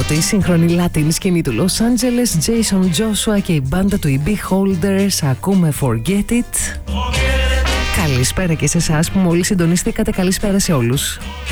τη σύγχρονη λάτινη σκηνή του Los Angeles, Jason Joshua και η μπάντα του οι Beholders. Ακούμε Forget It. Καλησπέρα και σε εσάς που μόλις συντονίστηκατε. Καλησπέρα σε όλους.